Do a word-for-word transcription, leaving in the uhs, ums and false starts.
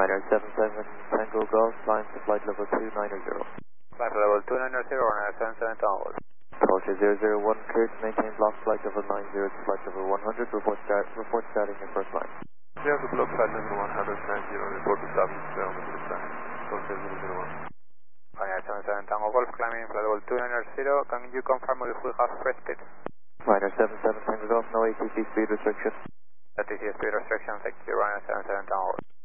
Ryder seven seven Tango Golf, climb to flight level two nine zero. Flight level two nine zero, Ryder seven seven Tango. Approach zero zero one clear to maintain block flight level nine zero to flight level one hundred, report, start, report starting in first line. We have the block flight level one hundred nine zero, report to start in zero zero zero one. Ryder seven seven Tango Golf, climbing flight level two nine zero, can you confirm if we have first speed? Ryder seven seven Tango Golf, no A T C speed restriction. A T C speed restriction, thank you, Ryder seven seven Tango.